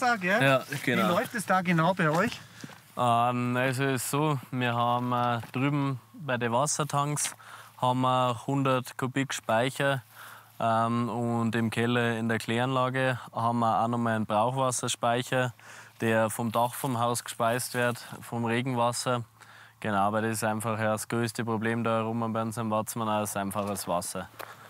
Wasser, gell? Ja, genau. Wie läuft es da genau bei euch? Also es ist so, wir haben drüben bei den Wassertanks haben wir 100 Kubik Speicher und im Keller in der Kläranlage haben wir auch nochmal einen Brauchwasserspeicher, der vom Dach vom Haus gespeist wird, vom Regenwasser. Genau, aber das ist einfach das größte Problem da herum bei uns am Watzmann, ist einfach das Wasser.